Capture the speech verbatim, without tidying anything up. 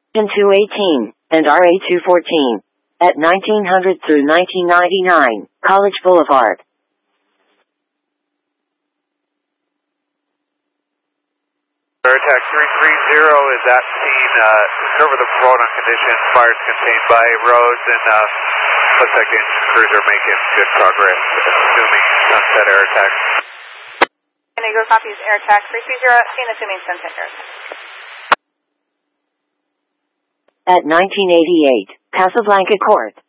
two eighteen, and R A two fourteen. At nineteen hundred through nineteen ninety-nine, College Boulevard. AirTax three three zero is at scene, uh, cover the road on condition, fires contained by roads, and uh, looks like the engine crews are making good progress, assuming sunset AirTax. Indigo copies AirTax three three zero at scene, assuming sunset AirTax. At nineteen eighty-eight, Casablanca Court.